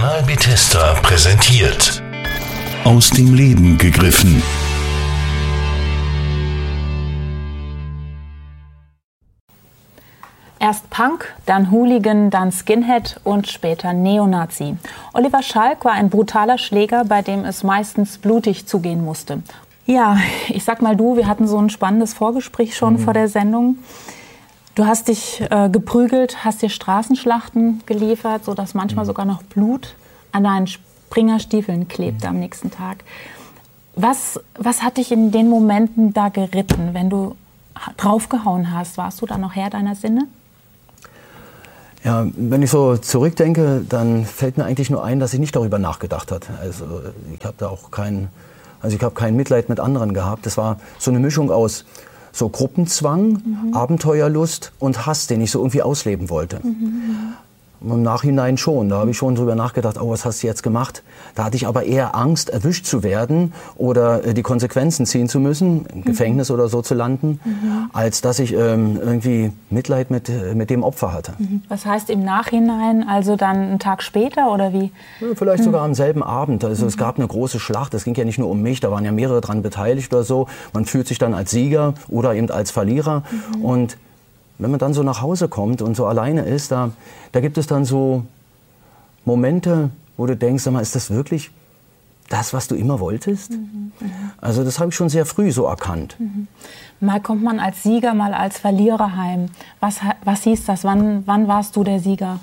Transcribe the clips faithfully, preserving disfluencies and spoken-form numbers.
Kanal Bethesda präsentiert. Aus dem Leben gegriffen. Erst Punk, dann Hooligan, dann Skinhead und später Neonazi. Oliver Schalk war ein brutaler Schläger, bei dem es meistens blutig zugehen musste. Ja, ich sag mal du, wir hatten so ein spannendes Vorgespräch schon mhm. vor der Sendung. Du hast dich äh, geprügelt, hast dir Straßenschlachten geliefert, sodass manchmal mhm. sogar noch Blut an deinen Springerstiefeln klebte mhm. am nächsten Tag. Was, was hat dich in den Momenten da geritten, wenn du draufgehauen hast? Warst du da noch Herr deiner Sinne? Ja, wenn ich so zurückdenke, dann fällt mir eigentlich nur ein, dass ich nicht darüber nachgedacht habe. Also ich habe da auch kein, also ich habe kein Mitleid mit anderen gehabt. Das war so eine Mischung aus so Gruppenzwang, mhm. Abenteuerlust und Hass, den ich so irgendwie ausleben wollte. Mhm. Im Nachhinein schon, da habe ich schon drüber nachgedacht, oh, was hast du jetzt gemacht? Da hatte ich aber eher Angst, erwischt zu werden oder äh, die Konsequenzen ziehen zu müssen, im mhm. Gefängnis oder so zu landen, mhm. als dass ich ähm, irgendwie Mitleid mit, äh, mit dem Opfer hatte. Mhm. Was heißt im Nachhinein, also dann einen Tag später oder wie? Ja, vielleicht mhm. sogar am selben Abend. Also mhm. es gab eine große Schlacht, es ging ja nicht nur um mich, da waren ja mehrere dran beteiligt oder so. Man fühlt sich dann als Sieger oder eben als Verlierer mhm. und wenn man dann so nach Hause kommt und so alleine ist, da, da gibt es dann so Momente, wo du denkst, sag mal, ist das wirklich das, was du immer wolltest? Mhm, also das habe ich schon sehr früh so erkannt. Mhm. Mal kommt man als Sieger, mal als Verlierer heim. Was, was hieß das? Wann, wann warst du der Sieger?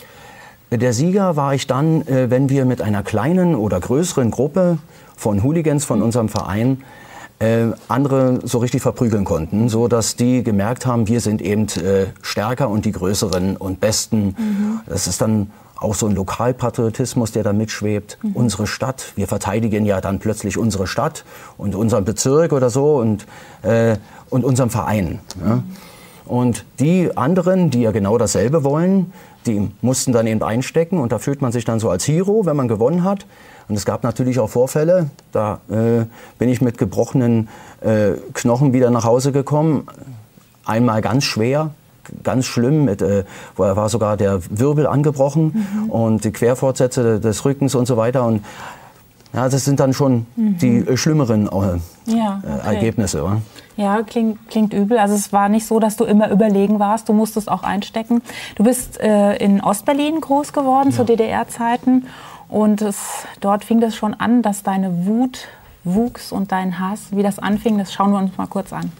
Der Sieger war ich dann, wenn wir mit einer kleinen oder größeren Gruppe von Hooligans von unserem Verein Äh, andere so richtig verprügeln konnten, so dass die gemerkt haben, wir sind eben äh, stärker und die Größeren und Besten. Mhm. Das ist dann auch so ein Lokalpatriotismus, der da mitschwebt. Mhm. Unsere Stadt, wir verteidigen ja dann plötzlich unsere Stadt und unseren Bezirk oder so und, äh, und unseren Verein. Ja? Und die anderen, die ja genau dasselbe wollen, die mussten dann eben einstecken und da fühlt man sich dann so als Hero, wenn man gewonnen hat. Und es gab natürlich auch Vorfälle, da äh, bin ich mit gebrochenen äh, Knochen wieder nach Hause gekommen. Einmal ganz schwer, ganz schlimm, mit, äh, war sogar der Wirbel angebrochen mhm. und die Querfortsätze des Rückens und so weiter. Und ja, das sind dann schon mhm. die äh, schlimmeren äh, ja, okay. Ergebnisse. Oder? Ja, klingt, klingt übel. Also es war nicht so, dass du immer überlegen warst, du musstest auch einstecken. Du bist äh, in Ostberlin groß geworden, ja. zu D D R-Zeiten. Und es, dort fing das schon an, dass deine Wut wuchs und dein Hass. Wie das anfing, das schauen wir uns mal kurz an.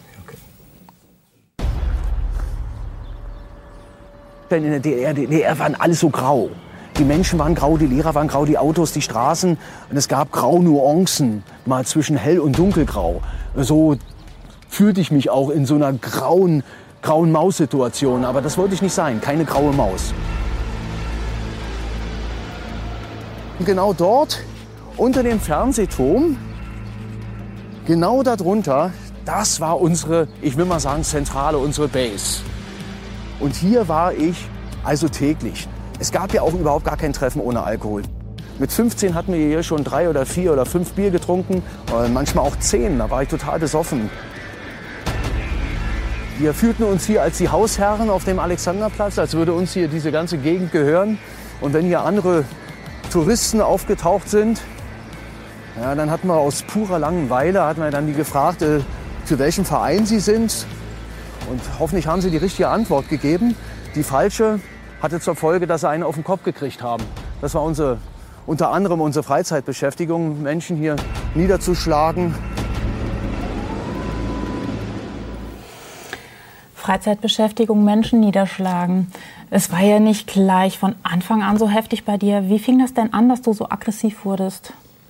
Okay. In der D D R, D D R waren alles so grau. Die Menschen waren grau, die Lehrer waren grau, die Autos, die Straßen. Und es gab Graunuancen, mal zwischen hell und dunkelgrau. So fühlte ich mich auch in so einer grauen, grauen Maus-Situation. Aber das wollte ich nicht sein, keine graue Maus. Und genau dort, unter dem Fernsehturm, genau darunter, das war unsere, ich will mal sagen, Zentrale, unsere Base. Und hier war ich also täglich. Es gab ja auch überhaupt gar kein Treffen ohne Alkohol. Mit fünfzehn hatten wir hier schon drei oder vier oder fünf Bier getrunken, manchmal auch zehn, da war ich total besoffen. Wir fühlten uns hier als die Hausherren auf dem Alexanderplatz, als würde uns hier diese ganze Gegend gehören. Und wenn hier andere Touristen aufgetaucht sind, ja, dann hatten wir aus purer Langeweile, hatten wir dann die gefragt, äh, für welchen Verein sie sind. Und hoffentlich haben sie die richtige Antwort gegeben. Die falsche hatte zur Folge, dass sie einen auf den Kopf gekriegt haben. Das war unsere, unter anderem unsere Freizeitbeschäftigung, Menschen hier niederzuschlagen. Freizeitbeschäftigung, Menschen niederschlagen. Es war ja nicht gleich von Anfang an so heftig bei dir. Wie fing das denn an, dass du so aggressiv wurdest?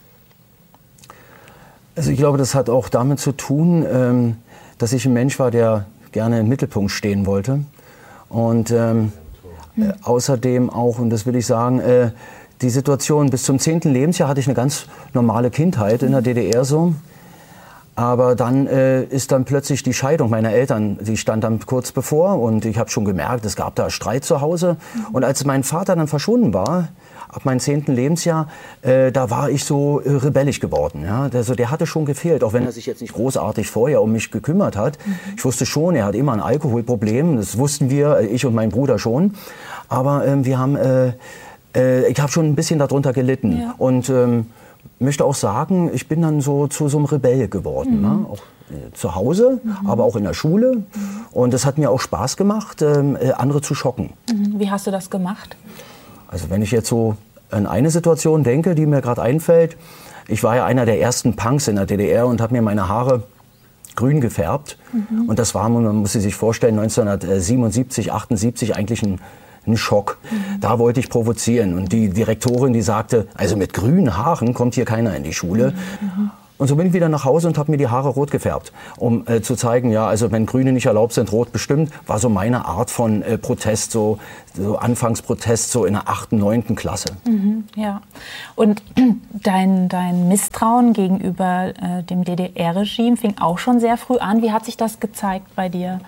Also ich glaube, das hat auch damit zu tun, dass ich ein Mensch war, der gerne im Mittelpunkt stehen wollte. Und ähm, hm. außerdem auch, und das will ich sagen, äh, die Situation bis zum zehnten Lebensjahr hatte ich eine ganz normale Kindheit in der D D R so. Aber dann äh, ist dann plötzlich die Scheidung meiner Eltern, die stand dann kurz bevor und ich habe schon gemerkt, es gab da Streit zu Hause. Mhm. Und als mein Vater dann verschwunden war, ab meinem zehnten Lebensjahr, äh, da war ich so äh, rebellisch geworden. Ja? Also der hatte schon gefehlt, auch wenn er sich jetzt nicht großartig vorher um mich gekümmert hat. Mhm. Ich wusste schon, er hat immer ein Alkoholproblem, das wussten wir, ich und mein Bruder schon. Aber äh, wir haben... Äh, äh, ich habe schon ein bisschen darunter gelitten. Ja. Und ähm, möchte auch sagen, ich bin dann so zu so einem Rebell geworden. Mhm. Ne? Auch äh, zu Hause, mhm. aber auch in der Schule. Mhm. Und es hat mir auch Spaß gemacht, äh, andere zu schocken. Mhm. Wie hast du das gemacht? Also wenn ich jetzt so an eine Situation denke, die mir gerade einfällt. Ich war ja einer der ersten Punks in der D D R und habe mir meine Haare grün gefärbt. Mhm. Und das war, man muss sich vorstellen, neunzehnhundertsiebenundsiebzig, achtundsiebzig eigentlich ein, ein Schock. Mhm. Da wollte ich provozieren. Und die Direktorin, die sagte, also mit grünen Haaren kommt hier keiner in die Schule. Mhm. Und so bin ich wieder nach Hause und habe mir die Haare rot gefärbt, um äh, zu zeigen, ja, also wenn Grüne nicht erlaubt sind, rot bestimmt, war so meine Art von äh, Protest, so, so Anfangsprotest, so in der achten, neunten Klasse. Mhm, ja. Und dein, dein Misstrauen gegenüber äh, dem D D R-Regime fing auch schon sehr früh an. Wie hat sich das gezeigt bei dir?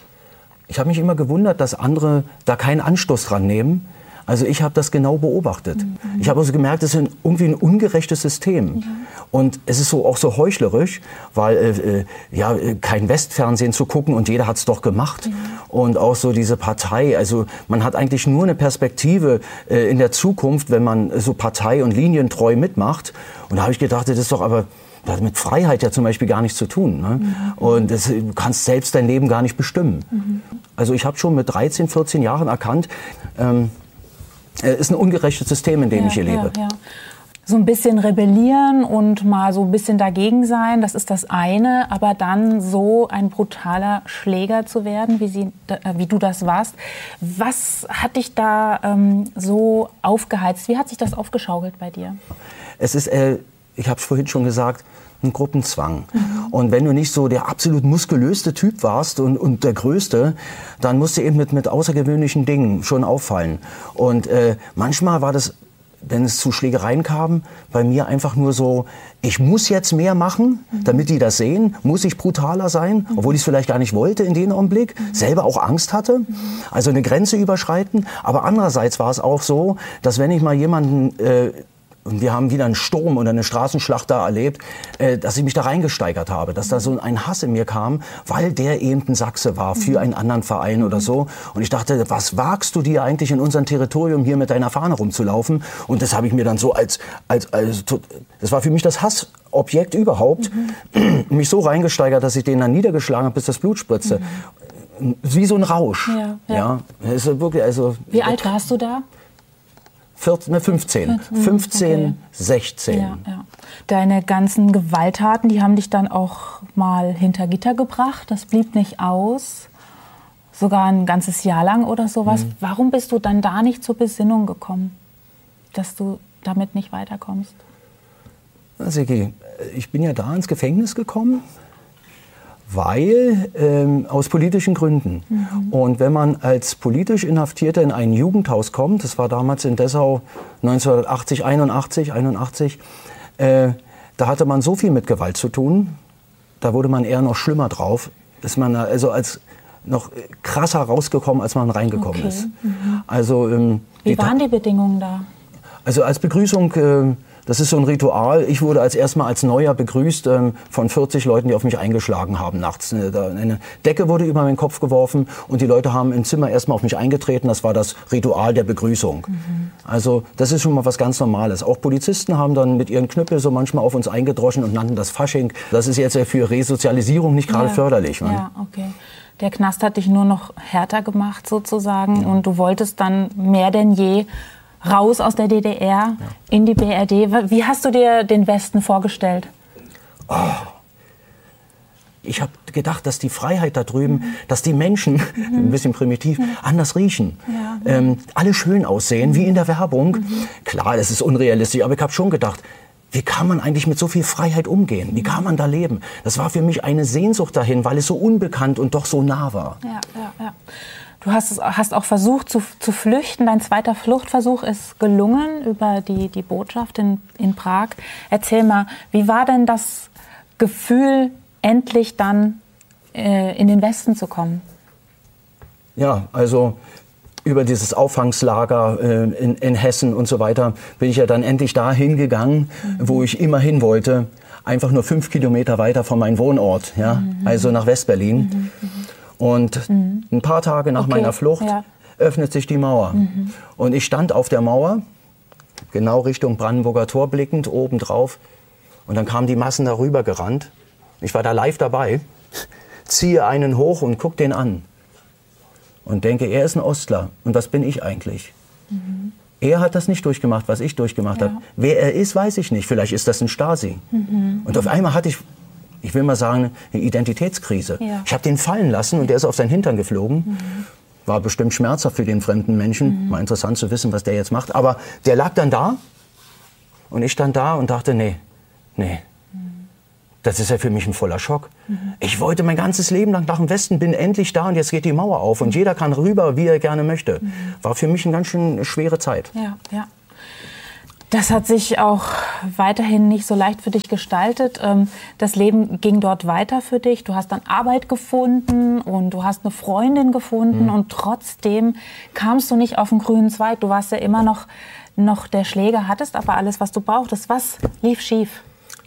Ich habe mich immer gewundert, dass andere da keinen Anstoß dran nehmen. Also ich habe das genau beobachtet. Mhm. Ich habe also gemerkt, es ist irgendwie ein ungerechtes System. Mhm. Und es ist so, auch so heuchlerisch, weil äh, ja, kein Westfernsehen zu gucken und jeder hat es doch gemacht. Mhm. Und auch so diese Partei, also man hat eigentlich nur eine Perspektive äh, in der Zukunft, wenn man so partei- und linientreu mitmacht. Und da habe ich gedacht, das ist doch aber... Das hat mit Freiheit ja zum Beispiel gar nichts zu tun. Ne? Mhm. Und das, du kannst selbst dein Leben gar nicht bestimmen. Mhm. Also ich habe schon mit dreizehn, vierzehn Jahren erkannt, ähm, es ist ein ungerechtes System, in dem ja, ich hier lebe. Ja, ja. So ein bisschen rebellieren und mal so ein bisschen dagegen sein, das ist das eine. Aber dann so ein brutaler Schläger zu werden, wie, sie, äh, wie du das warst. Was hat dich da ähm, so aufgeheizt? Wie hat sich das aufgeschaukelt bei dir? Es ist, äh, ich habe es vorhin schon gesagt, ein Gruppenzwang. Mhm. Und wenn du nicht so der absolut muskulöste Typ warst und, und der Größte, dann musst du eben mit, mit außergewöhnlichen Dingen schon auffallen. Und äh, manchmal war das, wenn es zu Schlägereien kam, bei mir einfach nur so, ich muss jetzt mehr machen, mhm. damit die das sehen, muss ich brutaler sein, mhm. obwohl ich es vielleicht gar nicht wollte in dem Augenblick, mhm. selber auch Angst hatte, mhm. also eine Grenze überschreiten. Aber andererseits war es auch so, dass wenn ich mal jemanden... Äh, Und wir haben wieder einen Sturm oder eine Straßenschlacht da erlebt, äh, dass ich mich da reingesteigert habe, dass da so ein Hass in mir kam, weil der eben ein Sachse war für einen anderen Verein oder so. Und ich dachte, was wagst du dir eigentlich in unserem Territorium hier mit deiner Fahne rumzulaufen? Und das habe ich mir dann so als, als, als das war für mich das Hassobjekt überhaupt, mhm. mich so reingesteigert, dass ich den dann niedergeschlagen habe, bis das Blut spritzte. Mhm. Wie so ein Rausch. Ja, ja. Ja, ist wirklich, also, wie alt warst du da? vierzehn, fünfzehn, fünfzehn, okay. sechzehn. Ja, ja. Deine ganzen Gewalttaten, die haben dich dann auch mal hinter Gitter gebracht. Das blieb nicht aus. Sogar ein ganzes Jahr lang oder sowas. Mhm. Warum bist du dann da nicht zur Besinnung gekommen, dass du damit nicht weiterkommst? Na, Sigi, ich bin ja da ins Gefängnis gekommen, weil, ähm, aus politischen Gründen. Mhm. Und wenn man als politisch Inhaftierter in ein Jugendhaus kommt, das war damals in Dessau neunzehnhundertachtzig, einundachtzig, einundachtzig, äh, da hatte man so viel mit Gewalt zu tun, da wurde man eher noch schlimmer drauf, ist man also als noch krasser rausgekommen, als man reingekommen okay. ist. Mhm. Also, ähm, Wie die waren die Bedingungen da? Also als Begrüßung... Äh, Das ist so ein Ritual. Ich wurde als erstmal als Neuer begrüßt ähm, von vierzig Leuten, die auf mich eingeschlagen haben nachts. Eine Decke wurde über meinen Kopf geworfen und die Leute haben im Zimmer erstmal auf mich eingetreten. Das war das Ritual der Begrüßung. Mhm. Also das ist schon mal was ganz Normales. Auch Polizisten haben dann mit ihren Knüppel so manchmal auf uns eingedroschen und nannten das Fasching. Das ist jetzt für Resozialisierung nicht gerade ja. förderlich. Ne? Ja, okay. Der Knast hat dich nur noch härter gemacht sozusagen ja. und du wolltest dann mehr denn je raus aus der D D R, ja. in die B R D. Wie hast du dir den Westen vorgestellt? Oh. Ich habe gedacht, dass die Freiheit da drüben, mhm. dass die Menschen, mhm. ein bisschen primitiv, mhm. anders riechen. Ja. Ähm, alle schön aussehen, mhm. wie in der Werbung. Mhm. Klar, das ist unrealistisch, aber ich habe schon gedacht, wie kann man eigentlich mit so viel Freiheit umgehen? Wie kann man da leben? Das war für mich eine Sehnsucht dahin, weil es so unbekannt und doch so nah war. Ja, ja, ja. Du hast, hast auch versucht zu, zu flüchten. Dein zweiter Fluchtversuch ist gelungen über die, die Botschaft in, in Prag. Erzähl mal, wie war denn das Gefühl, endlich dann äh, in den Westen zu kommen? Ja, also über dieses Auffangslager äh, in, in Hessen und so weiter bin ich ja dann endlich dahin gegangen, mhm. wo ich immer hin wollte. Einfach nur fünf Kilometer weiter von meinem Wohnort, ja? Mhm. Also nach Westberlin. Mhm. Mhm. Und mhm. ein paar Tage nach okay. meiner Flucht ja. öffnet sich die Mauer. Mhm. Und ich stand auf der Mauer genau Richtung Brandenburger Tor blickend, oben drauf. Und dann kamen die Massen darüber gerannt. Ich war da live dabei, ziehe einen hoch und gucke den an. Und denke, er ist ein Ostler. Und was bin ich eigentlich? Mhm. Er hat das nicht durchgemacht, was ich durchgemacht ja. habe. Wer er ist, weiß ich nicht. Vielleicht ist das ein Stasi. Mhm. Und auf einmal hatte ich, ich will mal sagen, eine Identitätskrise. Ja. Ich habe den fallen lassen und der ist auf seinen Hintern geflogen. Mhm. War bestimmt schmerzhaft für den fremden Menschen. Mhm. Mal interessant zu wissen, was der jetzt macht. Aber der lag dann da und ich stand da und dachte, nee, nee. Das ist ja für mich ein voller Schock. Mhm. Ich wollte mein ganzes Leben lang nach dem Westen, bin endlich da und jetzt geht die Mauer auf und jeder kann rüber, wie er gerne möchte. Mhm. War für mich eine ganz schön schwere Zeit. Ja, ja. Das hat sich auch weiterhin nicht so leicht für dich gestaltet. Das Leben ging dort weiter für dich. Du hast dann Arbeit gefunden und du hast eine Freundin gefunden mhm. und trotzdem kamst du nicht auf den grünen Zweig. Du warst ja immer noch, noch der Schläger, hattest aber alles, was du brauchtest. Was lief schief?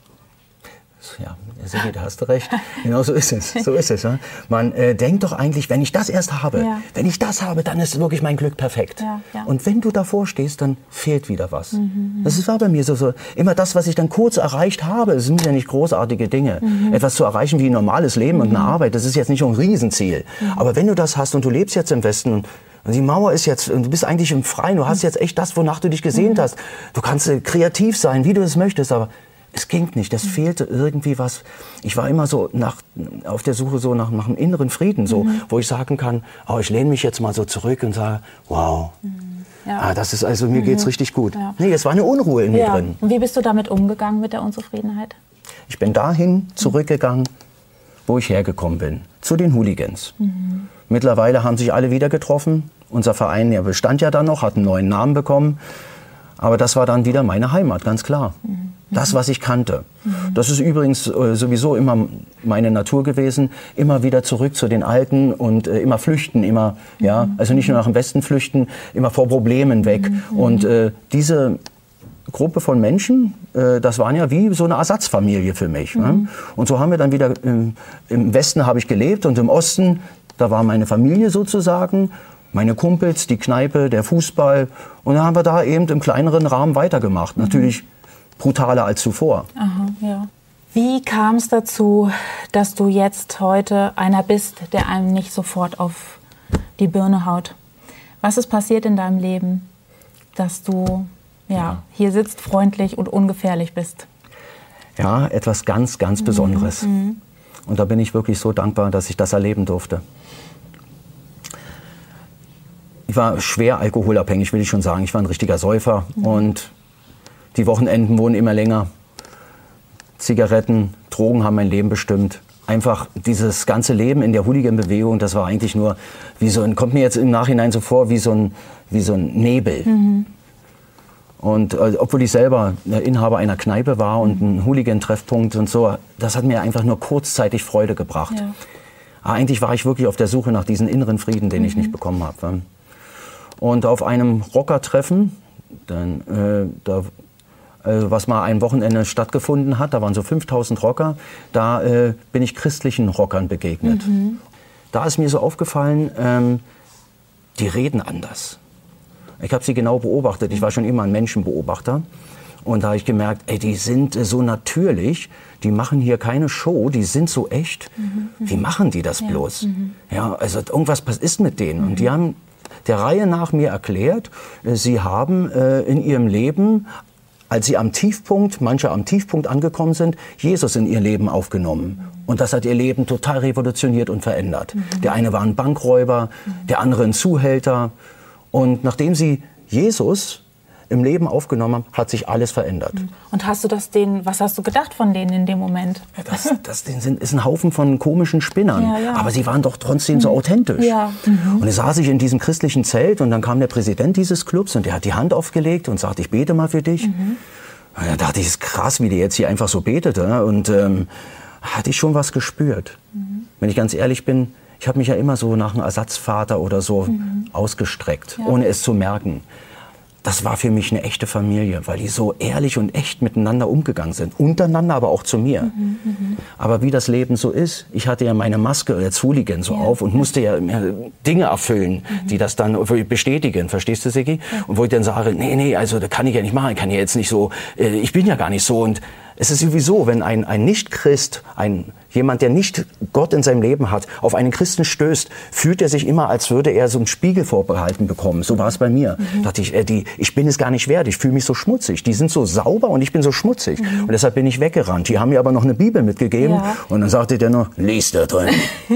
Ja, Sigi, da hast du recht. Genau so ist es. So ist es. Ja. Man äh, denkt doch eigentlich, wenn ich das erst habe, ja. wenn ich das habe, dann ist wirklich mein Glück perfekt. Ja, ja. Und wenn du davor stehst, dann fehlt wieder was. Mhm, das war bei mir so, so. Immer das, was ich dann kurz erreicht habe, es sind ja nicht großartige Dinge. Mhm. Etwas zu erreichen wie ein normales Leben mhm. und eine Arbeit, das ist jetzt nicht ein Riesenziel. Mhm. Aber wenn du das hast und du lebst jetzt im Westen und Und die Mauer ist jetzt, du bist eigentlich im Freien, du hast jetzt echt das, wonach du dich gesehnt mhm. hast. Du kannst äh, kreativ sein, wie du es möchtest, aber es ging nicht, das fehlte irgendwie was. Ich war immer so nach, auf der Suche so nach, nach einem inneren Frieden, so, mhm. wo ich sagen kann, oh, ich lehne mich jetzt mal so zurück und sage, wow, mhm. ja. ah, das ist also, mir mhm. geht's richtig gut. Ja. Nee, es war eine Unruhe in mir ja. drin. Und wie bist du damit umgegangen mit der Unzufriedenheit? Ich bin dahin zurückgegangen, wo ich hergekommen bin, zu den Hooligans. Mhm. Mittlerweile haben sich alle wieder getroffen. Unser Verein ja, bestand ja dann noch, hat einen neuen Namen bekommen. Aber das war dann wieder meine Heimat, ganz klar. Mhm. Das, was ich kannte. Mhm. Das ist übrigens äh, sowieso immer meine Natur gewesen. Immer wieder zurück zu den Alten und äh, immer flüchten. Immer, mhm. ja, also nicht nur nach dem Westen flüchten, immer vor Problemen weg. Mhm. Und äh, diese Gruppe von Menschen, äh, das waren ja wie so eine Ersatzfamilie für mich. Mhm. Ne? Und so haben wir dann wieder, im, im Westen habe ich gelebt und im Osten, da war meine Familie sozusagen. Meine Kumpels, die Kneipe, der Fußball. Und dann haben wir da eben im kleineren Rahmen weitergemacht. Mhm. Natürlich brutaler als zuvor. Aha, ja. Wie kam es dazu, dass du jetzt heute einer bist, der einem nicht sofort auf die Birne haut? Was ist passiert in deinem Leben, dass du ja, ja. hier sitzt, freundlich und ungefährlich bist? Ja, etwas ganz, ganz Besonderes. Mhm. Und da bin ich wirklich so dankbar, dass ich das erleben durfte. Ich war schwer alkoholabhängig, will ich schon sagen. Ich war ein richtiger Säufer mhm. und die Wochenenden wurden immer länger. Zigaretten, Drogen haben mein Leben bestimmt. Einfach dieses ganze Leben in der Hooligan-Bewegung, das war eigentlich nur wie so ein, kommt mir jetzt im Nachhinein so vor, wie so ein, wie so ein Nebel. Mhm. Und äh, obwohl ich selber Inhaber einer Kneipe war und ein Hooligan-Treffpunkt und so, das hat mir einfach nur kurzzeitig Freude gebracht. Ja. Aber eigentlich war ich wirklich auf der Suche nach diesem inneren Frieden, den mhm. ich nicht bekommen habe. Und auf einem Rockertreffen, dann, äh, da, äh, was mal ein Wochenende stattgefunden hat, da waren so fünftausend Rocker, da äh, bin ich christlichen Rockern begegnet. Mhm. Da ist mir so aufgefallen, ähm, die reden anders. Ich habe sie genau beobachtet, ich war schon immer ein Menschenbeobachter. Und da habe ich gemerkt, ey, die sind äh, so natürlich, die machen hier keine Show, die sind so echt. Mhm. Wie machen die das ja. bloß? Mhm. Ja, also irgendwas ist mit denen. Mhm. Und die haben der Reihe nach mir erklärt, sie haben äh, in ihrem Leben, als sie am Tiefpunkt, manche am Tiefpunkt angekommen sind, Jesus in ihr Leben aufgenommen. Und das hat ihr Leben total revolutioniert und verändert. Mhm. Der eine war ein Bankräuber, mhm. der andere ein Zuhälter. Und nachdem sie Jesus im Leben aufgenommen haben, hat sich alles verändert. Und hast du das denen, was hast du gedacht von denen in dem Moment? Ja, das das sind, ist ein Haufen von komischen Spinnern, ja, ja. aber sie waren doch trotzdem mhm. so authentisch. Ja. Mhm. Und da saß ich in diesem christlichen Zelt und dann kam der Präsident dieses Clubs und der hat die Hand aufgelegt und sagte, ich bete mal für dich. Mhm. Und dann dachte ich, es ist krass, wie der jetzt hier einfach so betete. Und ähm, hatte ich schon was gespürt. Mhm. Wenn ich ganz ehrlich bin, ich habe mich ja immer so nach einem Ersatzvater oder so mhm. ausgestreckt, ja. ohne es zu merken. das war für mich eine echte Familie, weil die so ehrlich und echt miteinander umgegangen sind. Untereinander, aber auch zu mir. Mhm, mh. Aber wie das Leben so ist, ich hatte ja meine Maske als Hooligan so ja, auf und ja. musste ja Dinge erfüllen, mhm. die das dann bestätigen. Verstehst du, Sigi? Ja. Und wo ich dann sage, nee, nee, also das kann ich ja nicht machen, ich kann ja jetzt nicht so, ich bin ja gar nicht so. Und es ist sowieso, wenn ein, ein Nicht-Christ, ein, jemand, der nicht Gott in seinem Leben hat, auf einen Christen stößt, fühlt er sich immer, als würde er so einen Spiegel vorbehalten bekommen. So war es bei mir. Mhm. Da dachte ich, äh, die, ich bin es gar nicht wert, ich fühle mich so schmutzig. Die sind so sauber und ich bin so schmutzig. Mhm. Und deshalb bin ich weggerannt. Die haben mir aber noch eine Bibel mitgegeben. Ja. Und dann sagte der noch, lies da drin,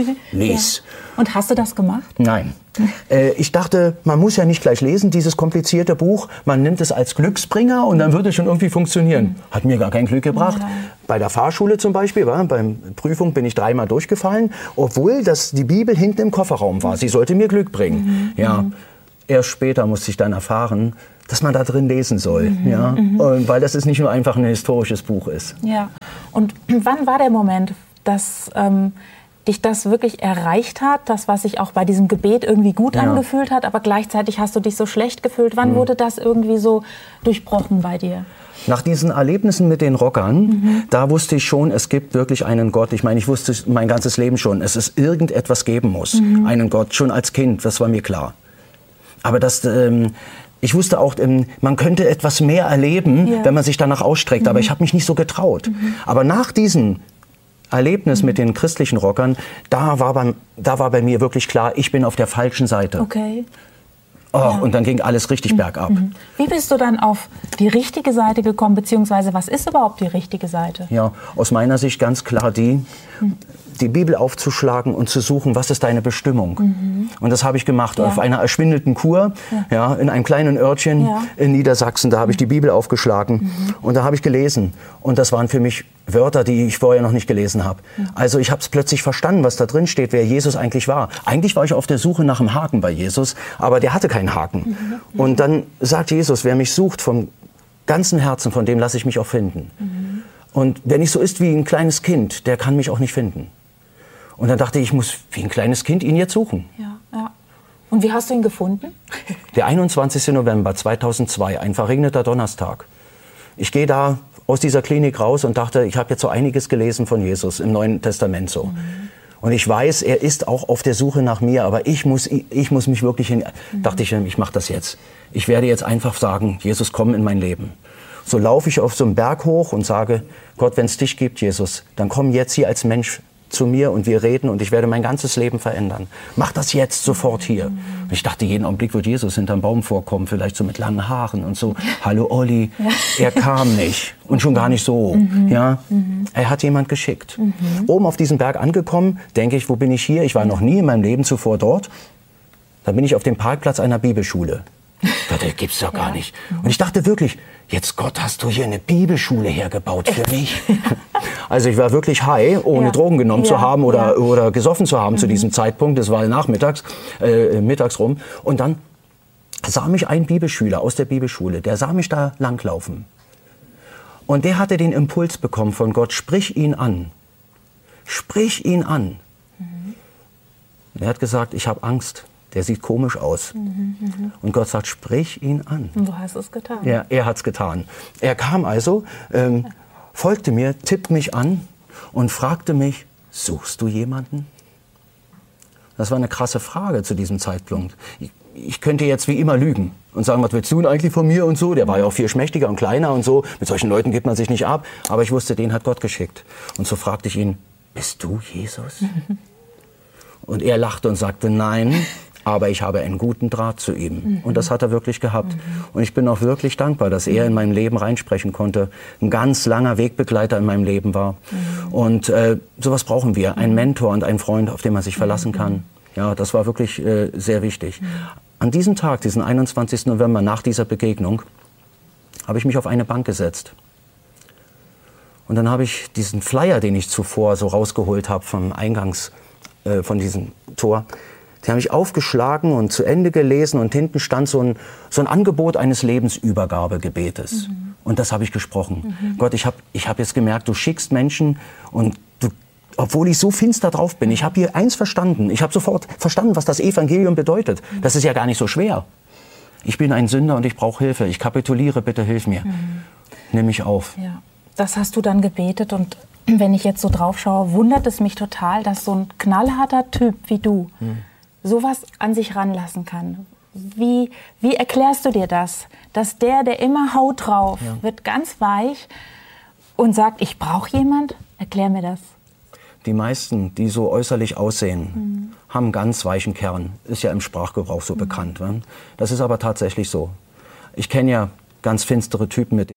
lies. Ja. Und hast du das gemacht? Nein. Äh, ich dachte, man muss ja nicht gleich lesen, dieses komplizierte Buch. Man nimmt es als Glücksbringer und dann würde es schon irgendwie funktionieren. Hat mir gar kein Glück gebracht. Ja. Bei der Fahrschule zum Beispiel, war, beim Prüfung bin ich dreimal durchgefallen, obwohl das die Bibel hinten im Kofferraum war. Sie sollte mir Glück bringen. Mhm. Ja. Erst später musste ich dann erfahren, dass man da drin lesen soll. Mhm. Ja. Mhm. Und weil das ist nicht nur einfach ein historisches Buch ist. Ja. Und wann war der Moment, dass ähm, dich das wirklich erreicht hat, das, was sich auch bei diesem Gebet irgendwie gut ja. angefühlt hat, aber gleichzeitig hast du dich so schlecht gefühlt. Wann mhm. wurde das irgendwie so durchbrochen bei dir? Nach diesen Erlebnissen mit den Rockern, mhm. da wusste ich schon, es gibt wirklich einen Gott. Ich meine, ich wusste mein ganzes Leben schon, dass es irgendetwas geben muss. Mhm. Einen Gott, schon als Kind, das war mir klar. Aber das... Ähm, Ich wusste auch, man könnte etwas mehr erleben, ja. wenn man sich danach ausstreckt. Mhm. Aber ich habe mich nicht so getraut. Mhm. Aber nach diesem Erlebnis mhm. mit den christlichen Rockern, da war, bei, da war bei mir wirklich klar, ich bin auf der falschen Seite. Okay. Oh, ja. Und dann ging alles richtig mhm. bergab. Wie bist du dann auf die richtige Seite gekommen, beziehungsweise was ist überhaupt die richtige Seite? Ja, aus meiner Sicht ganz klar die, mhm. die Bibel aufzuschlagen und zu suchen, was ist deine Bestimmung. Mhm. Und das habe ich gemacht ja. auf einer erschwindelten Kur, ja. Ja, in einem kleinen Örtchen ja. in Niedersachsen. Da habe ich die Bibel aufgeschlagen mhm. und da habe ich gelesen. Und das waren für mich Wörter, die ich vorher noch nicht gelesen habe. Mhm. Also ich habe es plötzlich verstanden, was da drin steht, wer Jesus eigentlich war. Eigentlich war ich auf der Suche nach einem Haken bei Jesus, aber der hatte keinen Haken. Mhm. Und dann sagt Jesus, wer mich sucht vom ganzen Herzen, von dem lasse ich mich auch finden. Mhm. Und wer nicht so ist wie ein kleines Kind, der kann mich auch nicht finden. Und dann dachte ich, ich muss wie ein kleines Kind ihn jetzt suchen. Ja, ja. Und wie hast du ihn gefunden? Der einundzwanzigsten November zweitausendzwei, ein verregneter Donnerstag. Ich gehe da aus dieser Klinik raus und dachte, ich habe jetzt so einiges gelesen von Jesus im Neuen Testament so. Mhm. Und ich weiß, er ist auch auf der Suche nach mir, aber ich muss, ich muss mich wirklich hin... Mhm. Dachte ich, ich mache das jetzt. Ich werde jetzt einfach sagen, Jesus, komm in mein Leben. So laufe ich auf so einen Berg hoch und sage, Gott, wenn es dich gibt, Jesus, dann komm jetzt hier als Mensch zu mir und wir reden und ich werde mein ganzes Leben verändern. Mach das jetzt sofort hier. Und ich dachte, jeden Augenblick wird Jesus hinterm Baum vorkommen, vielleicht so mit langen Haaren und so. Hallo Olli. Ja. Er kam nicht und schon gar nicht so. Mhm. Ja. Mhm. Er hat jemand geschickt. Mhm. Oben auf diesem Berg angekommen, denke ich, wo bin ich hier? Ich war noch nie in meinem Leben zuvor dort. Dann bin ich auf dem Parkplatz einer Bibelschule. Das gibt's doch gar ja. nicht. Und ich dachte wirklich, jetzt Gott, hast du hier eine Bibelschule hergebaut für mich? Also ich war wirklich high, ohne ja. Drogen genommen ja. zu haben oder, ja. oder gesoffen zu haben mhm. zu diesem Zeitpunkt. Das war nachmittags, äh, mittags rum. Und dann sah mich ein Bibelschüler aus der Bibelschule, der sah mich da langlaufen. Und der hatte den Impuls bekommen von Gott, sprich ihn an. Sprich ihn an. Mhm. Er hat gesagt, ich habe Angst. Der sieht komisch aus. Mhm, mh. Und Gott sagt, sprich ihn an. Und du hast es getan. Ja, er hat es getan. Er kam also, ähm, folgte mir, tippt mich an und fragte mich, suchst du jemanden? Das war eine krasse Frage zu diesem Zeitpunkt. Ich, ich könnte jetzt wie immer lügen und sagen, was willst du denn eigentlich von mir und so? Der war ja auch viel schmächtiger und kleiner und so. Mit solchen Leuten gibt man sich nicht ab. Aber ich wusste, den hat Gott geschickt. Und so fragte ich ihn, bist du Jesus? Und er lachte und sagte, nein. Aber ich habe einen guten Draht zu ihm. Mhm. Und das hat er wirklich gehabt. Mhm. Und ich bin auch wirklich dankbar, dass er in meinem Leben reinsprechen konnte. Ein ganz langer Wegbegleiter in meinem Leben war. Mhm. Und äh, sowas brauchen wir. Einen Mentor und einen Freund, auf den man sich verlassen kann. Ja, das war wirklich äh, sehr wichtig. Mhm. An diesem Tag, diesen einundzwanzigsten November, nach dieser Begegnung, habe ich mich auf eine Bank gesetzt. Und dann habe ich diesen Flyer, den ich zuvor so rausgeholt habe vom Eingangs, äh, von diesem Tor, den habe ich aufgeschlagen und zu Ende gelesen und hinten stand so ein, so ein Angebot eines Lebensübergabegebetes. Mhm. Und das habe ich gesprochen. Mhm. Gott, ich habe ich hab jetzt gemerkt, du schickst Menschen und du, obwohl ich so finster drauf bin, ich habe hier eins verstanden. Ich habe sofort verstanden, was das Evangelium bedeutet. Mhm. Das ist ja gar nicht so schwer. ich bin ein Sünder und ich brauche Hilfe, ich kapituliere, bitte hilf mir. Mhm. Nimm mich auf. Ja. Das hast du dann gebetet und wenn ich jetzt so drauf schaue, wundert es mich total, dass so ein knallharter Typ wie du mhm. sowas an sich ranlassen kann. Wie, wie erklärst du dir das? Dass der, der immer haut drauf, ja. wird ganz weich und sagt, ich brauche jemand? Erklär mir das. Die meisten, die so äußerlich aussehen, mhm. haben einen ganz weichen Kern. Ist ja im Sprachgebrauch so mhm. bekannt. Das ist aber tatsächlich so. Ich kenne ja ganz finstere Typen, mit